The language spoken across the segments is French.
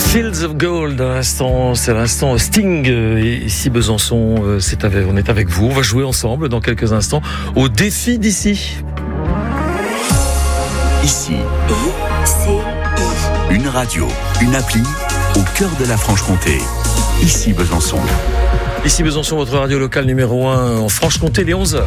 Fields of Gold, c'est l'instant Sting. Et ici Besançon, on est avec vous. On va jouer ensemble dans quelques instants au défi d'ici. Ici, une radio, une appli au cœur de la Franche-Comté. Ici Besançon. Ici Besançon, votre radio locale numéro 1 en Franche-Comté, les 11h.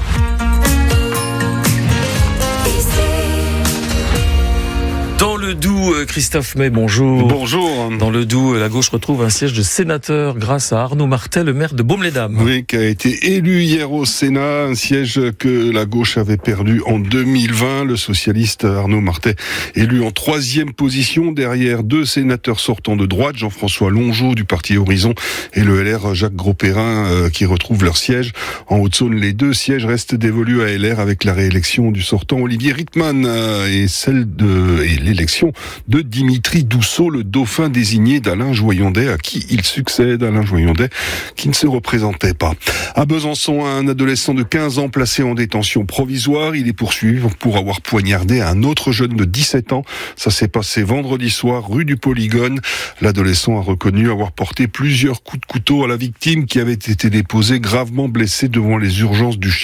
Dans le Doubs, Christophe May, bonjour. Bonjour. Dans le Doubs, la gauche retrouve un siège de sénateur grâce à Arnaud Martel, le maire de Baume-les-Dames. Oui, qui a été élu hier au Sénat, un siège que la gauche avait perdu en 2020. Le socialiste Arnaud Martel, élu en 3e position derrière 2 sénateurs sortants de droite, Jean-François Longeau du parti Horizon et le LR Jacques Grosperrin qui retrouvent leur siège. En Haute-Saône, les 2 sièges restent dévolus à LR avec la réélection du sortant Olivier Rittmann et l'élection de Dimitri Dousseau, le dauphin désigné d'Alain Joyandet, à qui il succède. Alain Joyandet, qui ne se représentait pas. À Besançon, un adolescent de 15 ans placé en détention provisoire. Il est poursuivi pour avoir poignardé un autre jeune de 17 ans. Ça s'est passé vendredi soir, rue du Polygone. L'adolescent a reconnu avoir porté plusieurs coups de couteau à la victime qui avait été déposée gravement blessée devant les urgences du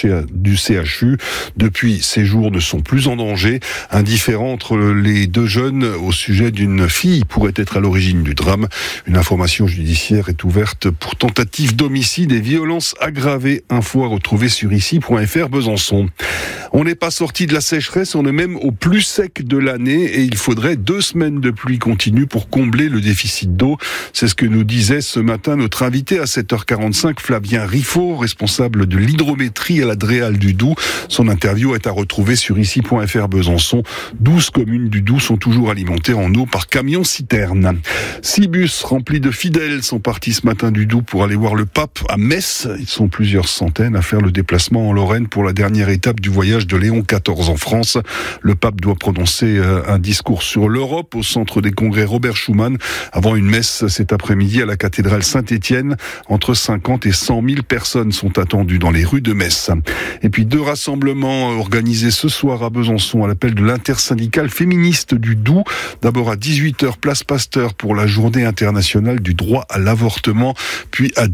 CHU. Depuis, ses jours ne sont plus en danger. Un différend entre les 2 jeunes au sujet d'une fille pourrait être à l'origine du drame. Une information judiciaire est ouverte pour tentative d'homicide et violence aggravée. Info à retrouver sur ici.fr Besançon. On n'est pas sorti de la sécheresse, on est même au plus sec de l'année et il faudrait 2 semaines de pluie continue pour combler le déficit d'eau. C'est ce que nous disait ce matin notre invité à 7h45, Flavien Riffaut, responsable de l'hydrométrie à la Dréal du Doubs. Son interview est à retrouver sur ici.fr Besançon. 12 communes du Doubs sont toujours alimentées en eau par camion-citerne. 6 bus remplis de fidèles sont partis ce matin du Doubs pour aller voir le pape à Metz. Ils sont plusieurs centaines à faire le déplacement en Lorraine pour la dernière étape du voyage de Léon XIV en France. Le pape doit prononcer un discours sur l'Europe au centre des congrès Robert Schuman avant une messe cet après-midi à la cathédrale Saint-Étienne. Entre 50 et 100 000 personnes sont attendues dans les rues de Metz. Et puis 2 rassemblements organisés ce soir à Besançon à l'appel de l'intersyndicale féministe du Doubs. D'abord à 18h, place Pasteur pour la journée internationale du droit à l'avortement. Puis à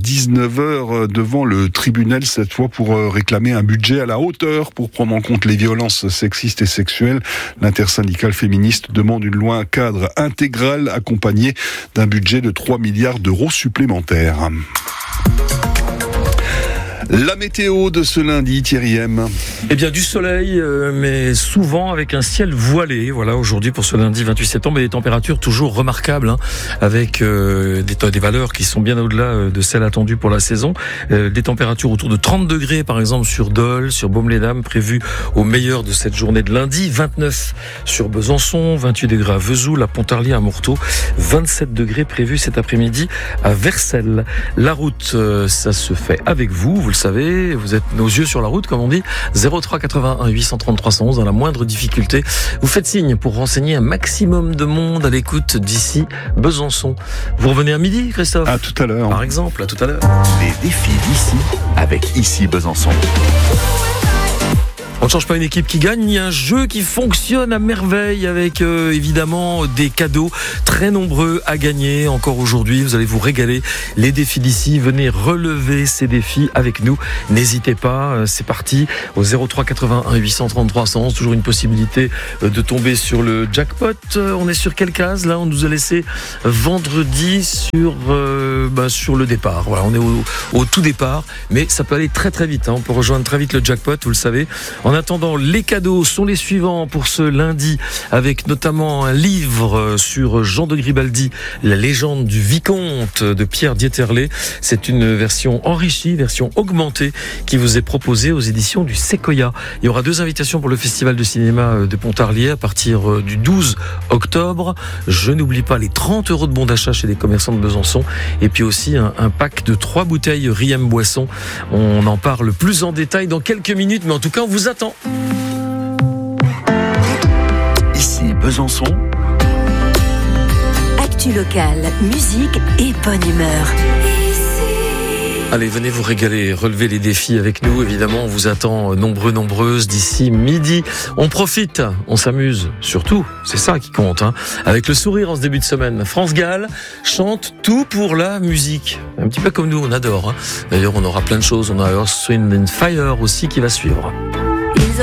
19h devant le tribunal, cette fois pour réclamer un budget à la hauteur pour prendre en compte les violences sexistes et sexuelles. L'intersyndicale féministe demande une loi cadre intégrale accompagnée d'un budget de 3 milliards d'euros supplémentaires. La météo de ce lundi, Thierry M. Eh bien, du soleil, mais souvent avec un ciel voilé. Voilà, aujourd'hui, pour ce lundi 28 septembre, et des températures toujours remarquables, avec des valeurs qui sont bien au-delà de celles attendues pour la saison. Des températures autour de 30 degrés, par exemple, sur Dole, sur Baume-les-Dames, prévues au meilleur de cette journée de lundi. 29 sur Besançon, 28 degrés à Vesoul, à Pontarlier, à Mourteau. 27 degrés prévus cet après-midi à Vercelles. La route, ça se fait avec vous. Vous le savez, vous êtes nos yeux sur la route, comme on dit. 03 81 830 311, dans la moindre difficulté. Vous faites signe pour renseigner un maximum de monde à l'écoute d'ici Besançon. Vous revenez à midi, Christophe ? À tout à l'heure. Par exemple, à tout à l'heure. Les défis d'ici avec Ici Besançon. On ne change pas une équipe qui gagne, il y a un jeu qui fonctionne à merveille avec évidemment des cadeaux très nombreux à gagner. Encore aujourd'hui, vous allez vous régaler. Les défis d'ici, venez relever ces défis avec nous. N'hésitez pas, c'est parti au 03 81 830 311. Toujours une possibilité de tomber sur le jackpot. On est sur quelle case là ? On nous a laissé vendredi sur le départ. Voilà, on est au tout départ, mais ça peut aller très très vite. On peut rejoindre très vite le jackpot, vous le savez. En attendant, les cadeaux sont les suivants pour ce lundi, avec notamment un livre sur Jean de Gribaldi, la légende du Vicomte de Pierre Dieterlé. C'est une version enrichie, version augmentée, qui vous est proposée aux éditions du Sequoia. Il y aura 2 invitations pour le Festival de cinéma de Pontarlier à partir du 12 octobre. Je n'oublie pas les 30 € de bon d'achat chez les commerçants de Besançon. Et puis aussi un pack de 3 bouteilles Riem Boisson. On en parle plus en détail dans quelques minutes, mais en tout cas, on vous attend. Ici Besançon. Actu locale, musique et bonne humeur. Allez, venez vous régaler, relever les défis avec nous. Évidemment, on vous attend nombreuses d'ici midi. On profite, on s'amuse, surtout, c'est ça qui compte. Avec le sourire en ce début de semaine. France Gall chante tout pour la musique. Un petit peu comme nous, on adore. D'ailleurs, on aura plein de choses. On a Earth, Wind & Fire aussi qui va suivre.